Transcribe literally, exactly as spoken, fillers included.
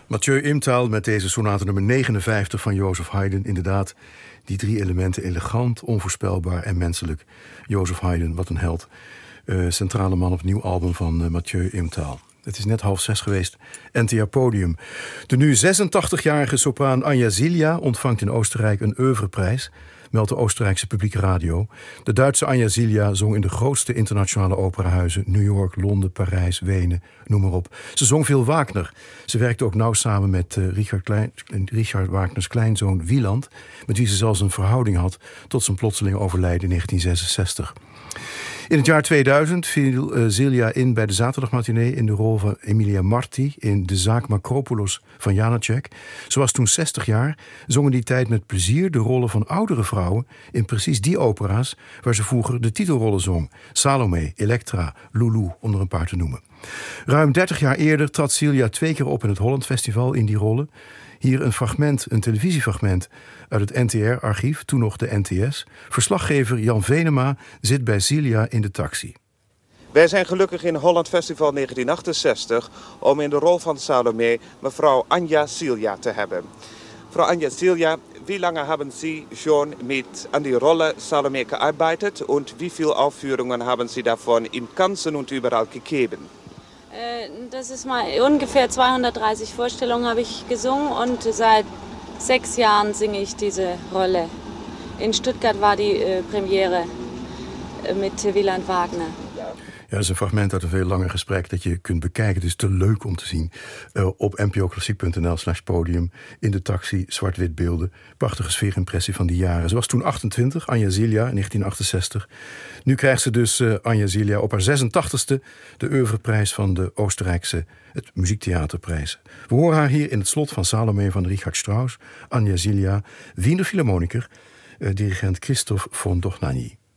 Mathieu Imtaal met deze sonate nummer negenenvijftig van Joseph Haydn. Inderdaad, die drie elementen, elegant, onvoorspelbaar en menselijk. Joseph Haydn, wat een held. Uh, centrale man op het nieuw album van uh, Mathieu Imtaal. Het is net half zes geweest. N T R Podium. De nu zesentachtigjarige sopraan Anja Silja ontvangt in Oostenrijk een oeuvreprijs, meldt de Oostenrijkse publieke radio. De Duitse Anja Silja zong in de grootste internationale operahuizen: New York, Londen, Parijs, Wenen, noem maar op. Ze zong veel Wagner. Ze werkte ook nauw samen met uh, Richard, Klein, Richard Wagners kleinzoon Wieland, met wie ze zelfs een verhouding had tot zijn plotseling overlijden in negentien zesenzestig. In het jaar tweeduizend viel uh, Silja in bij de zaterdagmatinee in de rol van Emilia Marti in De Zaak Makropoulos van Janacek. Ze was toen zestig jaar, zong in die tijd met plezier de rollen van oudere vrouwen in precies die opera's waar ze vroeger de titelrollen zong. Salome, Elektra, Lulu, om er een paar te noemen. Ruim dertig jaar eerder trad Silja twee keer op in het Holland Festival in die rollen. Hier een fragment, een televisiefragment uit het N T R-archief, toen nog de N T S. Verslaggever Jan Venema zit bij Silja in de taxi. Wij zijn gelukkig in Holland Festival negentien achtenzestig om in de rol van Salome mevrouw Anja Silja te hebben. Mevrouw Anja Silja, wie lange haben Sie schon mit an die Rolle Salome gearbeitet und wie viele Aufführungen haben Sie davon im Ganzen und überall gegeben? Das ist mal ungefähr zweihundertdreißig Vorstellungen habe ich gesungen und seit sechs Jahren singe ich diese Rolle. In Stuttgart war die äh, Premiere mit Wieland Wagner. Ja, dat is een fragment uit een veel langer gesprek dat je kunt bekijken. Het is te leuk om te zien. Uh, op npoklassiek.nl slash podium. In de taxi, zwart-wit beelden. Prachtige sfeerimpressie van die jaren. Ze was toen achtentwintig, Anja Silja, in negentien achtenzestig. Nu krijgt ze dus, uh, Anja Silja, op haar zesentachtigste... de oeuvreprijs van de Oostenrijkse het Muziektheaterprijs. We horen haar hier in het slot van Salome van Richard Strauss. Anja Silja, Wiener Philharmoniker, uh, dirigent Christoph von Dohnanyi.